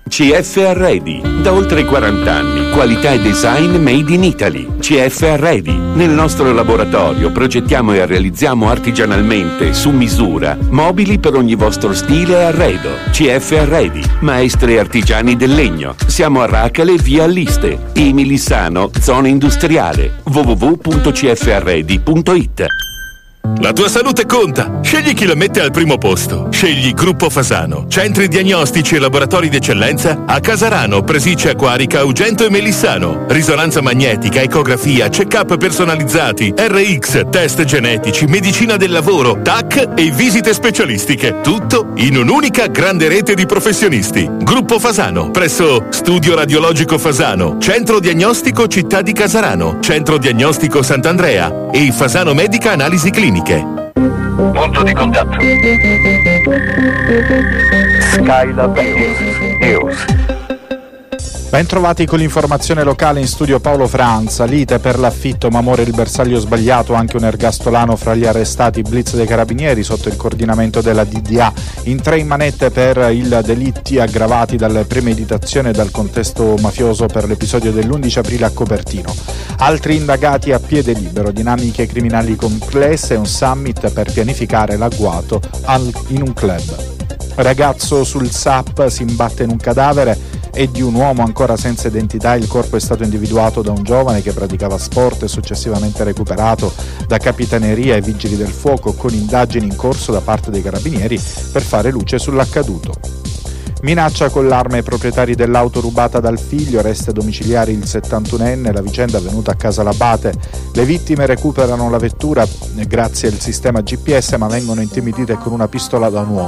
CF Arredi, da oltre 40 anni, qualità e design made in Italy. CF Arredi, nel nostro laboratorio progettiamo e realizziamo artigianalmente, su misura, mobili per ogni vostro stile e arredo. CF Arredi, maestri artigiani del legno. Siamo a Racale, via Alliste, Emilissano, zona industriale. www.cfarredi.it. La tua salute conta. Scegli chi la mette al primo posto. Scegli Gruppo Fasano. Centri diagnostici e laboratori d'eccellenza a Casarano, Presiccia, Quarica, Ugento e Melissano. Risonanza magnetica, ecografia, check-up personalizzati, RX, test genetici, medicina del lavoro, TAC e visite specialistiche. Tutto in un'unica grande rete di professionisti. Gruppo Fasano, presso Studio Radiologico Fasano, Centro Diagnostico Città di Casarano, Centro Diagnostico Sant'Andrea e Fasano Medica Analisi Cliniche. Punto di contatto. Skylab News. Ben trovati con l'informazione locale, in studio Paolo Franza. Lite per l'affitto, ma muore il bersaglio sbagliato, anche un ergastolano fra gli arrestati. Blitz dei carabinieri sotto il coordinamento della DDA, in 3 in manette per il delitti aggravati dalle premeditazione e dal contesto mafioso per l'episodio dell'11 aprile a Copertino. Altri indagati a piede libero, dinamiche criminali complesse e un summit per pianificare l'agguato in un club. Ragazzo sul SAP si imbatte in un cadavere e di un uomo ancora senza identità. Il corpo è stato individuato da un giovane che praticava sport e successivamente recuperato da Capitaneria e Vigili del Fuoco, con indagini in corso da parte dei carabinieri per fare luce sull'accaduto. Minaccia con l'arma ai proprietari dell'auto rubata dal figlio, arresti domiciliari il 71enne, la vicenda è avvenuta a Casa Labate. Le vittime recuperano la vettura grazie al sistema GPS, ma vengono intimidite con una pistola da un uomo.